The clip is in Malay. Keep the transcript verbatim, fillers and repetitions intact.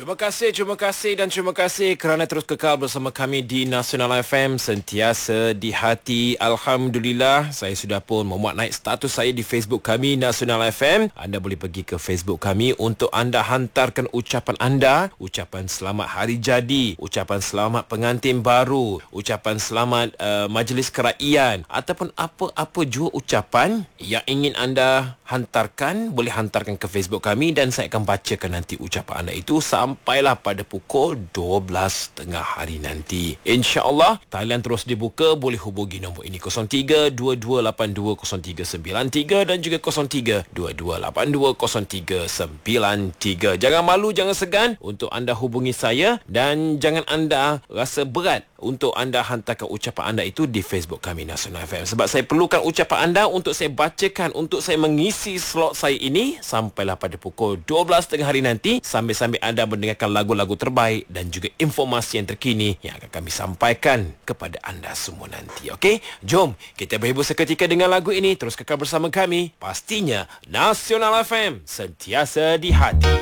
Terima kasih, terima kasih dan terima kasih kerana terus kekal bersama kami di Nasional F M, sentiasa di hati. Alhamdulillah, saya sudah pun memuat naik status saya di Facebook kami Nasional F M. Anda boleh pergi ke Facebook kami untuk anda hantarkan ucapan anda, ucapan selamat hari jadi, ucapan selamat pengantin baru, ucapan selamat uh, majlis keraian ataupun apa-apa jua ucapan yang ingin anda hantarkan, boleh hantarkan ke Facebook kami dan saya akan bacakan nanti ucapan anda itu sampailah pada pukul dua belas tiga puluh hari nanti. InsyaAllah, talian terus dibuka. Boleh hubungi nombor ini kosong tiga dua dua lapan dua kosong tiga sembilan tiga dan juga kosong tiga dua dua lapan dua kosong tiga sembilan tiga. Jangan malu, jangan segan untuk anda hubungi saya dan jangan anda rasa berat untuk anda hantarkan ucapan anda itu di Facebook kami Nasional F M. Sebab saya perlukan ucapan anda untuk saya bacakan, untuk saya mengisi slot saya ini sampailah pada pukul dua belas tiga puluh hari nanti, sambil-sambil anda mendengarkan lagu-lagu terbaik dan juga informasi yang terkini yang akan kami sampaikan kepada anda semua nanti. Okey, jom kita berhibur seketika dengan lagu ini. Terus kekal bersama kami. Pastinya Nasional F M, sentiasa di hati.